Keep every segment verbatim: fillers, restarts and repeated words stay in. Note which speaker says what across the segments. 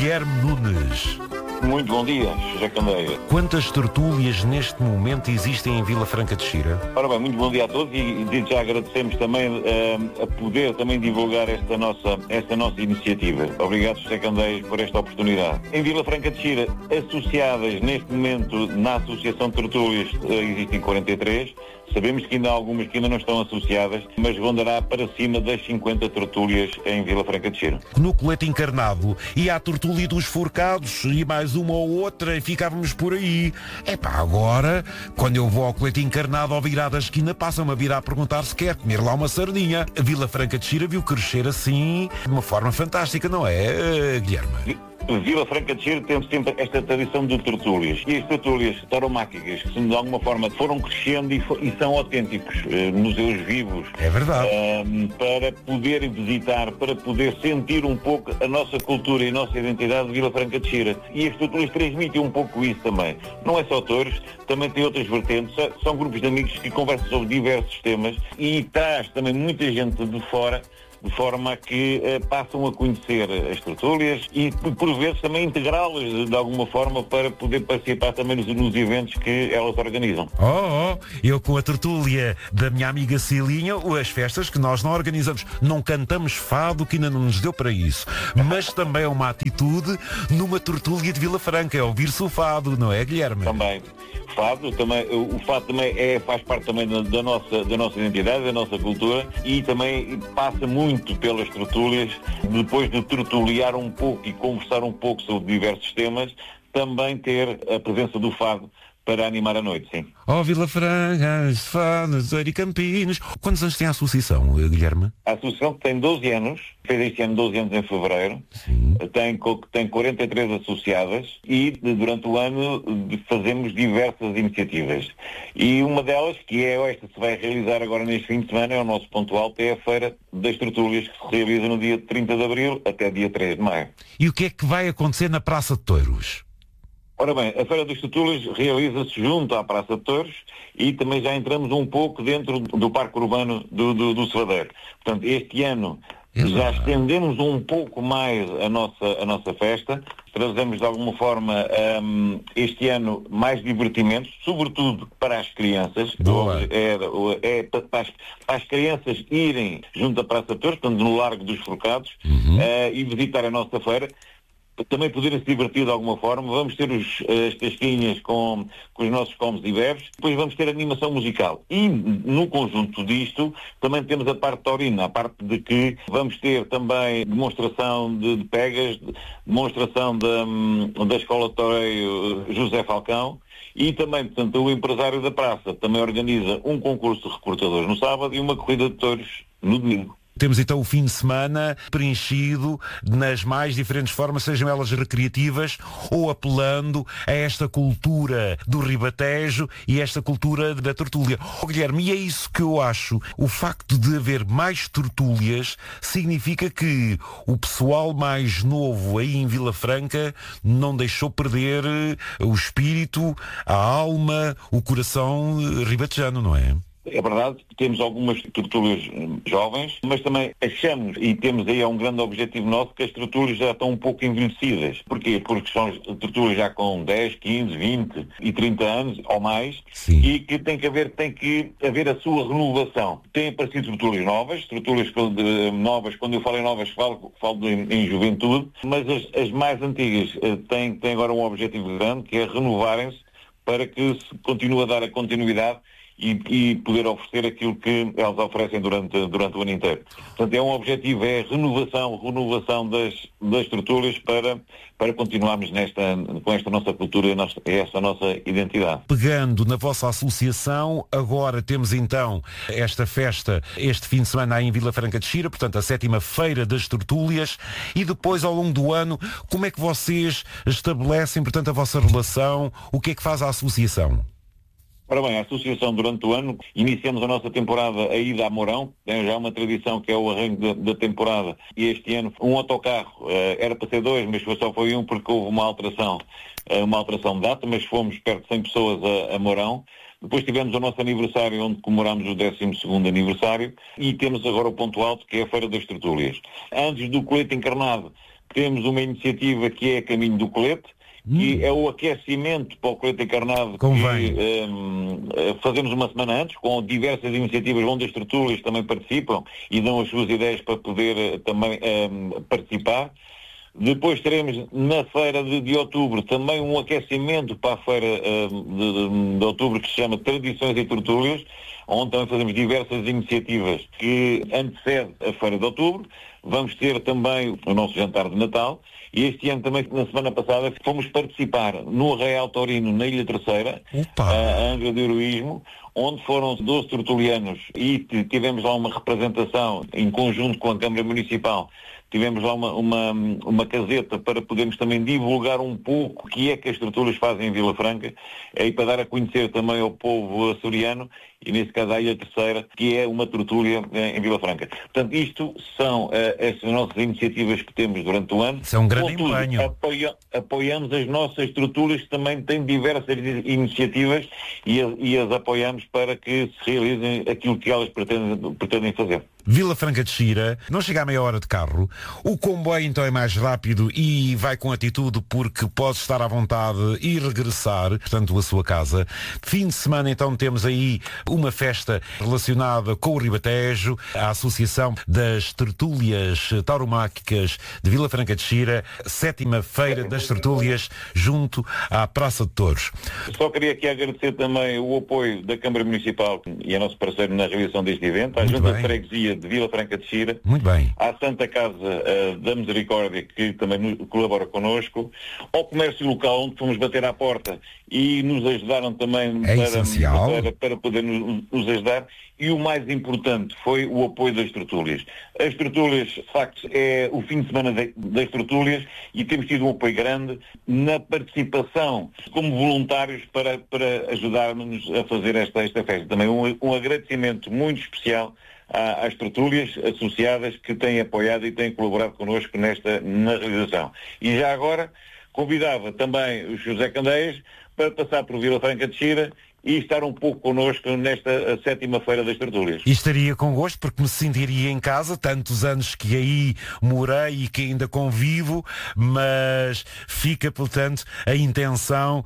Speaker 1: Guilherme Nunes.
Speaker 2: Muito bom dia, José Candeia.
Speaker 1: Quantas tertúlias neste momento existem em Vila Franca de Xira?
Speaker 2: Ora bem, muito bom dia a todos e desde já agradecemos também uh, a poder também divulgar esta nossa, esta nossa iniciativa. Obrigado, José Candeia, por esta oportunidade. Em Vila Franca de Xira, associadas neste momento na Associação de Tertúlias, uh, existem quarenta e três. Sabemos que ainda há algumas que ainda não estão associadas, mas rondará para cima das cinquenta tertúlias em Vila Franca de Xira.
Speaker 1: No colete encarnado, e há a tertúlia dos forcados, e mais uma ou outra, e ficávamos por aí. Epá, agora, quando eu vou ao colete encarnado ao virar da esquina, passam-me a vir a perguntar se quer comer lá uma sardinha. A Vila Franca de Xira viu crescer assim, de uma forma fantástica, não é, Guilherme?
Speaker 2: Vila Franca de Xira temos sempre esta tradição de tertúlias. E as tertúlias tauromáquicas, que de alguma forma foram crescendo e, e são autênticos, eh, museus vivos.
Speaker 1: É verdade.
Speaker 2: Eh, para poder visitar, para poder sentir um pouco a nossa cultura e a nossa identidade de Vila Franca de Xira. E as tertúlias transmitem um pouco isso também. Não é só touros, também tem outras vertentes. São grupos de amigos que conversam sobre diversos temas e traz também muita gente de fora, de forma a que uh, passam a conhecer as tertúlias e, por vezes, também integrá-las de alguma forma para poder participar também nos, nos eventos que elas organizam.
Speaker 1: Oh, oh, eu com a tertúlia da minha amiga Cilinha, as festas que nós não organizamos, não cantamos fado, que ainda não nos deu para isso, mas também é uma atitude numa tertúlia de Vila Franca, é ouvir-se o fado, não é, Guilherme?
Speaker 2: Também. Fado, também, o fado também é, faz parte também da, da, nossa, da nossa identidade, da nossa cultura e também passa muito pelas tertúlias, depois de tertuliar um pouco e conversar um pouco sobre diversos temas, também ter a presença do fado para animar a noite, sim.
Speaker 1: Oh, Vila Franca, Fado, e Campinos. Quantos anos tem a associação, Guilherme?
Speaker 2: A associação tem doze anos, fez este ano doze anos em fevereiro,
Speaker 1: sim.
Speaker 2: Tem, tem quarenta e três associadas e durante o ano fazemos diversas iniciativas. E uma delas, que é esta que se vai realizar agora neste fim de semana, é o nosso ponto alto, é a Feira das Tertúlias, que se realiza no dia trinta de abril até dia três de maio.
Speaker 1: E o que é que vai acontecer na Praça de Touros?
Speaker 2: Ora bem, a Feira das Tertúlias realiza-se junto à Praça de Touros e também já entramos um pouco dentro do Parque Urbano do, do, do Cevadeiro. Portanto, este ano já estendemos um pouco mais a nossa, a nossa festa, trazemos de alguma forma um, este ano mais divertimentos, sobretudo para as crianças. É, é para, as, para as crianças irem junto à Praça de Touros, portanto no Largo dos Forcados, uhum. uh, e visitar a nossa feira. Também poderem se divertir de alguma forma. Vamos ter os, as tasquinhas com, com os nossos comes e bebes, depois vamos ter animação musical. E no conjunto disto também temos a parte taurina, a parte de que vamos ter também demonstração de, de pegas, demonstração da, da Escola de Toureio José Falcão e também, portanto, o empresário da praça também organiza um concurso de recrutadores no sábado e uma corrida de touros no domingo.
Speaker 1: Temos então o fim de semana preenchido nas mais diferentes formas, sejam elas recreativas ou apelando a esta cultura do ribatejo e esta cultura da tertúlia. Oh, Guilherme, e é isso que eu acho. O facto de haver mais tertúlias significa que o pessoal mais novo aí em Vila Franca não deixou perder o espírito, a alma, o coração ribatejano, não é?
Speaker 2: É verdade, temos algumas tertúlias jovens, mas também achamos, e temos aí um grande objetivo nosso, que as tertúlias já estão um pouco envelhecidas. Porquê? Porque são tertúlias já com dez, quinze, vinte e trinta anos ou mais. Sim. E que tem que haver, tem que haver a sua renovação. Têm aparecido tertúlias novas, tertúlias novas, quando eu falo em novas falo, falo em, em juventude, mas as, as mais antigas têm, têm agora um objetivo grande, que é renovarem-se para que se continue a dar a continuidade E, e poder oferecer aquilo que elas oferecem durante, durante o ano inteiro. Portanto, é um objetivo, é renovação, renovação das, das tertúlias para, para continuarmos nesta, com esta nossa cultura e esta nossa identidade.
Speaker 1: Pegando na vossa associação, agora temos então esta festa, este fim de semana aí em Vila Franca de Xira, portanto a sétima Feira das Tertúlias, e depois ao longo do ano, como é que vocês estabelecem, portanto, a vossa relação, o que é que faz a associação?
Speaker 2: Ora bem, a associação durante o ano, iniciamos a nossa temporada a ida a Mourão, tem já uma tradição que é o arranque da, da temporada, e este ano um autocarro, uh, era para ser dois, mas só foi um porque houve uma alteração, uh, uma alteração de data, mas fomos perto de cem pessoas a, a Mourão. Depois tivemos o nosso aniversário, onde comemoramos o décimo segundo aniversário, e temos agora o ponto alto, que é a Feira das Tertúlias. Antes do colete encarnado, temos uma iniciativa que é Caminho do Colete, que hum. é o aquecimento para o colete encarnado.
Speaker 1: Convém.
Speaker 2: Que um, fazemos uma semana antes, com diversas iniciativas onde as tertúlias também participam e dão as suas ideias para poder também um, participar. Depois teremos na feira de, de outubro também um aquecimento para a feira um, de, de, de outubro, que se chama Tradições e Tertúlias, onde também fazemos diversas iniciativas que antecedem a feira de outubro. Vamos ter também o nosso jantar de Natal e este ano também, na semana passada, fomos participar no Arraial Taurino, na Ilha Terceira, Opa. a Angra de Heroísmo, onde foram doze tertulianos e tivemos lá uma representação em conjunto com a Câmara Municipal. Tivemos lá uma, uma, uma caseta para podermos também divulgar um pouco o que é que as tertúlias fazem em Vila Franca, e para dar a conhecer também ao povo açoriano, e nesse caso à Ilha Terceira, que é uma tertúlia em Vila Franca. Portanto, isto são uh, estas nossas iniciativas que temos durante o ano.
Speaker 1: Isso é um grande
Speaker 2: Contudo,
Speaker 1: empenho.
Speaker 2: Apoia, apoiamos as nossas tertúlias, que também têm diversas iniciativas, e, e as apoiamos para que se realizem aquilo que elas pretendem, pretendem fazer.
Speaker 1: Vila Franca de Xira, não chega a meia hora de carro, o comboio então é mais rápido e vai com atitude porque pode estar à vontade e regressar, portanto, à sua casa. Fim de semana então temos aí uma festa relacionada com o Ribatejo, a Associação das Tertúlias Tauromáquicas de Vila Franca de Xira, sétima feira das tertúlias junto à Praça de Touros.
Speaker 2: Só queria aqui agradecer também o apoio da Câmara Municipal e a nosso parceiro na realização deste evento, à Junta de Freguesia de Vila Franca de Xira,
Speaker 1: muito bem,
Speaker 2: à Santa Casa uh, da Misericórdia, que também colabora connosco, ao comércio local, onde fomos bater à porta e nos ajudaram também
Speaker 1: é
Speaker 2: para, para, para poder nos, nos ajudar, e o mais importante foi o apoio das tertúlias. As tertúlias, de facto, é o fim de semana de, das tertúlias, e temos tido um apoio grande na participação como voluntários para, para ajudarmos a fazer esta, esta festa. Também um, um agradecimento muito especial às tertúlias associadas que têm apoiado e têm colaborado connosco nesta na realização. E já agora convidava também o José Candeias para passar por Vila Franca de Xira e estar um pouco connosco nesta sétima feira das tertúlias.
Speaker 1: E estaria com gosto, porque me sentiria em casa, tantos anos que aí morei e que ainda convivo, mas fica, portanto, a intenção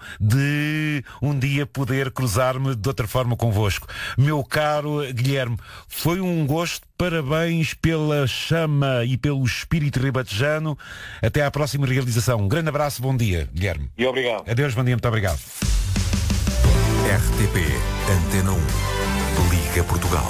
Speaker 1: de um dia poder cruzar-me de outra forma convosco. Meu caro Guilherme, foi um gosto, parabéns pela chama e pelo espírito ribatejano. Até à próxima realização. Um grande abraço, bom dia, Guilherme.
Speaker 2: E obrigado.
Speaker 1: Adeus, bom dia, muito obrigado.
Speaker 3: R T P Antena um. Liga Portugal.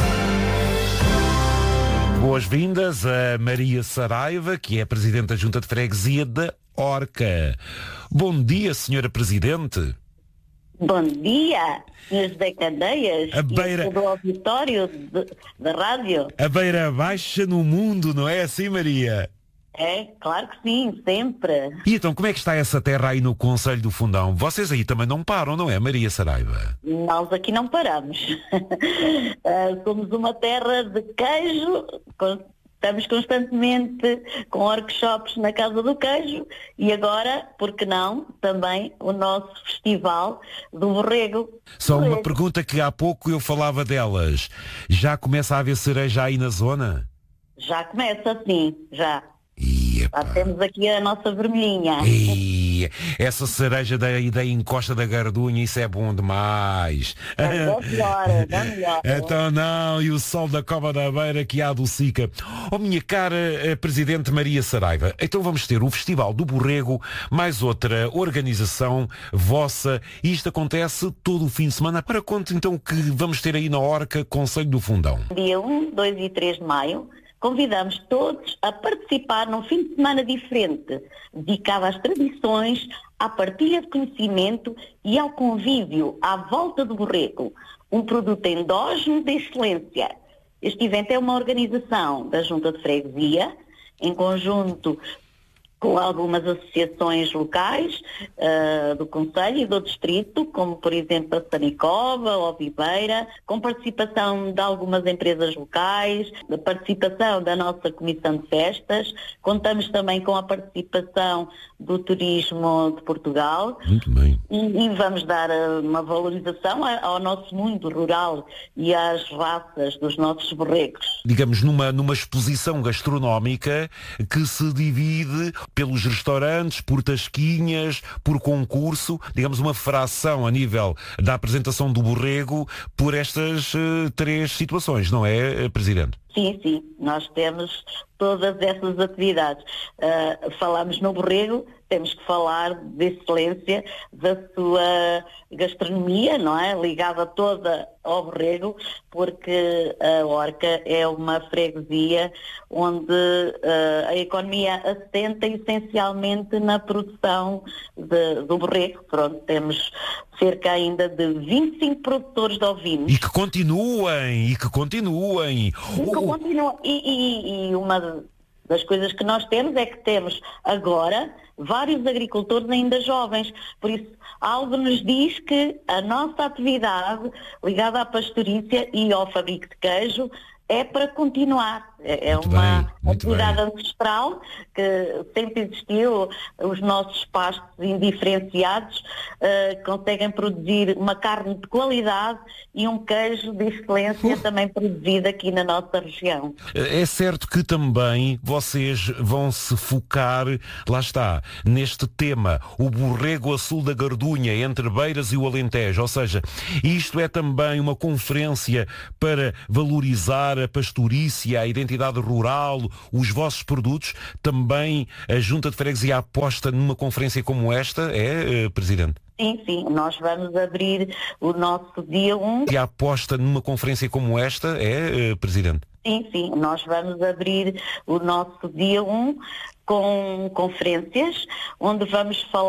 Speaker 1: Boas-vindas a Maria Saraiva, que é Presidente da Junta de Freguesia da Orca. Bom dia, Senhora Presidente.
Speaker 4: Bom dia, senhor José Candeias,
Speaker 1: a beira...
Speaker 4: e do auditório da rádio.
Speaker 1: A beira baixa no mundo, não é assim, Maria?
Speaker 4: É, claro que sim, sempre.
Speaker 1: E então, como é que está essa terra aí no Conselho do Fundão? Vocês aí também não param, não é, Maria Saraiva?
Speaker 4: Nós aqui não paramos. uh, somos uma terra de queijo, estamos constantemente com workshops na Casa do Queijo, e agora, por que não, também o nosso Festival do Borrego.
Speaker 1: Só
Speaker 4: Borrego.
Speaker 1: Uma pergunta que há pouco eu falava delas. Já começa a haver cereja aí na zona?
Speaker 4: Já começa, sim, já.
Speaker 1: Iepa.
Speaker 4: Já temos aqui a nossa vermelhinha.
Speaker 1: E essa cereja da, da encosta da Gardunha, isso é bom demais.
Speaker 4: Dá melhor, dá melhor.
Speaker 1: Então não, e o sol da Cova da Beira que há do Sica. Oh, minha cara Presidente Maria Saraiva, então vamos ter o Festival do Borrego, mais outra organização vossa, e isto acontece todo o fim de semana. Para quanto então que vamos ter aí na Orca, Conselho do Fundão?
Speaker 4: Dia um, dois e três de maio, convidamos todos a participar num fim de semana diferente, dedicado às tradições, à partilha de conhecimento e ao convívio à volta do borrego, um produto endógeno de excelência. Este evento é uma organização da Junta de Freguesia, em conjunto com algumas associações locais uh, do Conselho e do Distrito, como por exemplo a Sanicova, a Oviveira, com participação de algumas empresas locais, a participação da nossa Comissão de Festas, contamos também com a participação do Turismo de Portugal.
Speaker 1: Muito bem.
Speaker 4: E, e vamos dar uh, uma valorização a, ao nosso mundo rural e às raças dos nossos borregos.
Speaker 1: Digamos, numa, numa exposição gastronómica que se divide pelos restaurantes, por tasquinhas, por concurso, digamos uma fração a nível da apresentação do borrego por estas uh, três situações, não é, Presidente?
Speaker 4: Sim, sim, nós temos todas essas atividades. Uh, falamos no borrego, temos que falar de excelência da sua gastronomia, não é? Ligada toda ao borrego, porque a Orca é uma freguesia onde uh, a economia assenta essencialmente na produção de, do borrego. Pronto, temos cerca ainda de vinte e cinco produtores de ovinos.
Speaker 1: E que continuem, e que continuem.
Speaker 4: E, que continuam. E, e, e uma das coisas que nós temos é que temos agora vários agricultores ainda jovens. Por isso, algo nos diz que a nossa atividade ligada à pastorícia e ao fabrico de queijo é para continuar. É
Speaker 1: muito
Speaker 4: uma
Speaker 1: bem,
Speaker 4: atividade ancestral que sempre existiu. Os nossos pastos indiferenciados uh, conseguem produzir uma carne de qualidade e um queijo de excelência uh. também produzido aqui na nossa região.
Speaker 1: É certo que também vocês vão se focar, lá está, neste tema, o borrego a sul da Gardunha, entre Beiras e o Alentejo. Ou seja, isto é também uma conferência para valorizar a pastorícia, a identidade rural, os vossos produtos. Também a Junta de Freguesia aposta numa conferência como esta, é, Presidente?
Speaker 4: Sim, sim, nós vamos abrir o nosso dia um.
Speaker 1: E a aposta numa conferência como esta, é, Presidente?
Speaker 4: Sim, sim, nós vamos abrir o nosso dia um com conferências, onde vamos falar